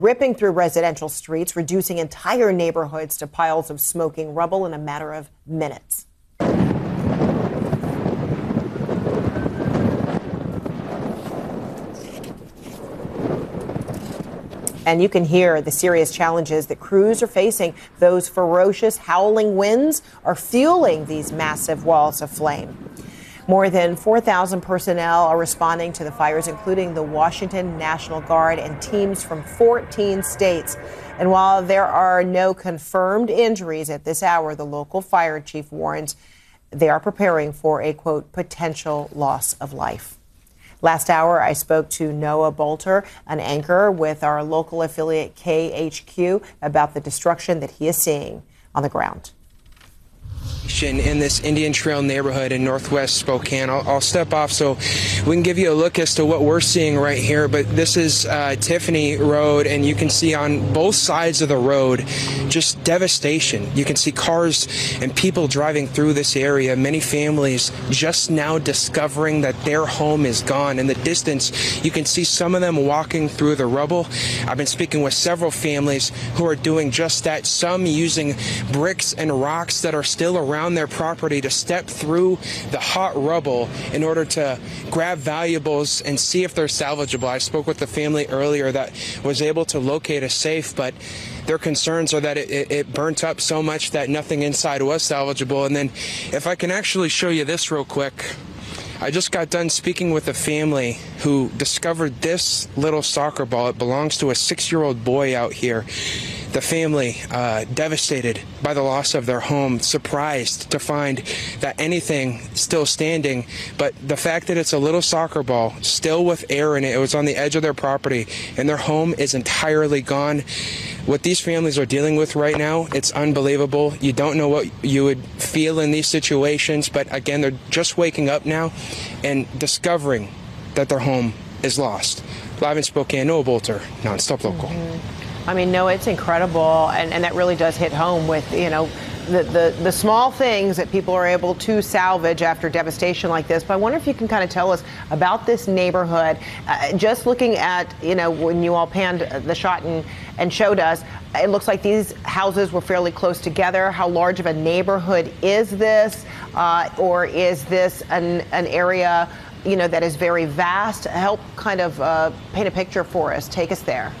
ripping through residential streets, reducing entire neighborhoods to piles of smoking rubble in a matter of minutes. And you can hear the serious challenges that crews are facing. Those ferocious, howling winds are fueling these massive walls of flame. More than 4,000 personnel are responding to the fires, including the Washington National Guard and teams from 14 states. And while there are no confirmed injuries at this hour, the local fire chief warns they are preparing for a, quote, potential loss of life. Last hour, I spoke to Noah Bolter, an anchor with our local affiliate KHQ, about the destruction that he is seeing on the ground. In this Indian Trail neighborhood in northwest Spokane. I'll step off so we can give you a look as to what we're seeing right here. But this is Tiffany Road, and you can see on both sides of the road just devastation. You can see cars and people driving through this area. Many families just now discovering that their home is gone. In the distance, you can see some of them walking through the rubble. I've been speaking with several families who are doing just that, some using bricks and rocks that are still around their property to step through the hot rubble in order to grab valuables and see if they're salvageable. I spoke with the family earlier that was able to locate a safe, but their concerns are that it burnt up so much that nothing inside was salvageable. And then if I can actually show you this real quick, I just got done speaking with a family who discovered this little soccer ball. It belongs to a 6-year-old boy out here. The family devastated by the loss of their home, surprised to find that anything still standing, but the fact that it's a little soccer ball still with air in it, it was on the edge of their property, and their home is entirely gone. What these families are dealing with right now, it's unbelievable. You don't know what you would feel in these situations, but again, they're just waking up now and discovering that their home is lost. Live in Spokane, Noah Bolter, Nonstop Local. I mean, no, it's incredible, and that really does hit home with, you know, the small things that people are able to salvage after devastation like this. But I wonder if you can kind of tell us about this neighborhood. Just looking at, you know, when you all panned the shot and showed us, it looks like these houses were fairly close together. How large of a neighborhood is this? Or is this an area, you know, that is very vast? Help kind of paint a picture for us. Take us there.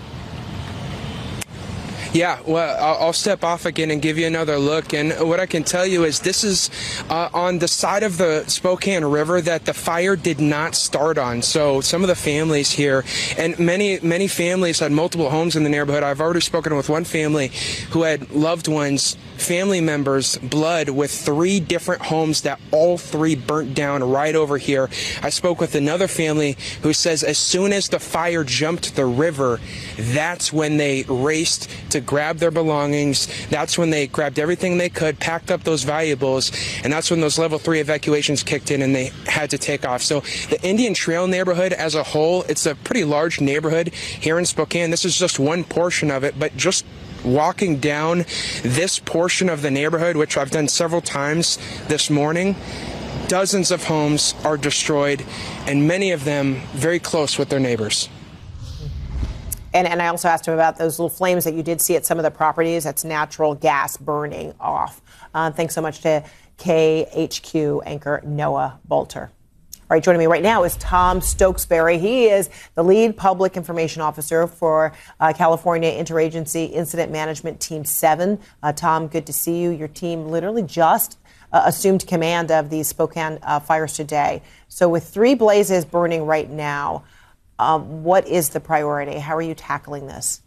Yeah, well, I'll step off again and give you another look. And what I can tell you is this is on the side of the Spokane River that the fire did not start on. So some of the families here, and many families had multiple homes in the neighborhood. I've already spoken with one family who had loved ones, family members, blood with 3 different homes that all 3 burnt down right over here. I spoke with another family who says as soon as the fire jumped the river, that's when they raced to grab their belongings. That's when they grabbed everything they could, packed up those valuables, and that's when those level 3 evacuations kicked in and they had to take off. So the Indian Trail neighborhood as a whole, it's a pretty large neighborhood here in Spokane. This is just one portion of it, but just walking down this portion of the neighborhood, which I've done several times this morning, dozens of homes are destroyed, and many of them very close with their neighbors. And I also asked him about those little flames that you did see at some of the properties. That's natural gas burning off. Thanks so much to KHQ anchor Noah Bolter. All right, joining me right now is Tom Stokesbury. He is the lead public information officer for California Interagency Incident Management Team 7. Tom, good to see you. Your team literally just assumed command of these Spokane fires today. So with 3 blazes burning right now, what is the priority? How are you tackling this?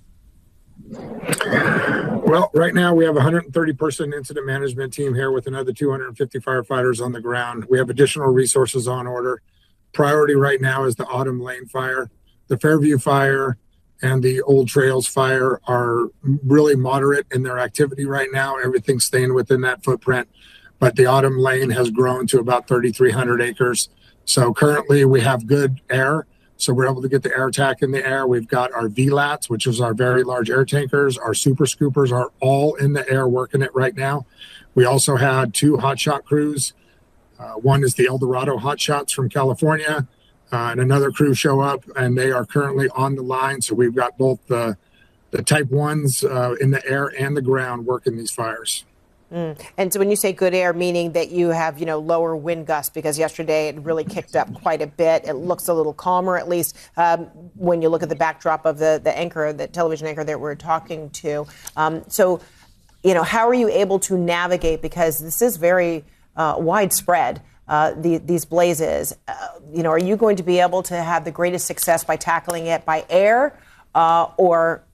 Well, right now we have a 130-person incident management team here with another 250 firefighters on the ground. We have additional resources on order. Priority right now is the Autumn Lane fire. The Fairview fire and the Old Trails fire are really moderate in their activity right now. Everything's staying within that footprint. But the Autumn Lane has grown to about 3,300 acres. So currently we have good air. So we're able to get the air attack in the air. We've got our VLATs, which is our very large air tankers. Our super scoopers are all in the air working it right now. We also had 2 hotshot crews. One is the El Dorado Hotshots from California, and another crew show up, and they are currently on the line. So we've got both the The Type 1s in the air and the ground work in these fires. And so when you say good air, meaning that you have, lower wind gusts, because yesterday it really kicked up quite a bit. It looks a little calmer, at least when you look at the backdrop of the anchor, the television anchor that we're talking to. So, how are you able to navigate? Because this is very widespread, these blazes. Are you going to be able to have the greatest success by tackling it by air or